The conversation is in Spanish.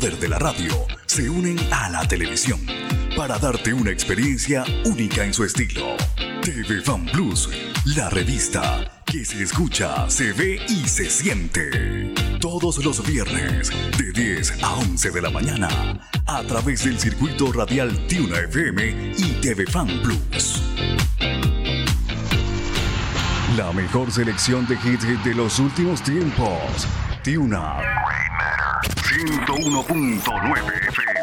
poder de la radio se unen a la televisión para darte una experiencia única en su estilo. TV Fan Plus, la revista que se escucha, se ve y se siente. Todos los viernes de 10 a 11 de la mañana a través del circuito radial Tiuna FM y TV Fan Plus. La mejor selección de hits de los últimos tiempos. Tiuna 101.9 FM.